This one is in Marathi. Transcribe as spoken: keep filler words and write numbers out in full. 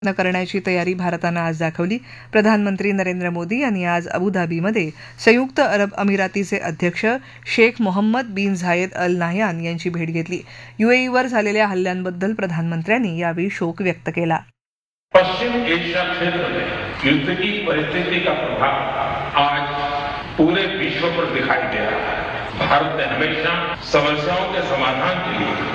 न करण्याची तयारी भारतानं आज दाखवली. प्रधानमंत्री नरेंद्र मोदी यांनी आज अबुधाबीमध्ये संयुक्त अरब अमिरातीचे अध्यक्ष शेख मोहम्मद बिन झायेद अल नाह्यान यांची भेट घेतली. युएईवर झालेल्या हल्ल्यांबद्दल प्रधानमंत्र्यांनी यावेळी शोक व्यक्त केला. पश्चिम एशिया क्षेत्र में युद्ध की परिस्थिति का प्रभाव आज पूरे विश्व पर दिखाई दे रहा है. भारत ने हमेशा समस्याओं के समाधान के लिए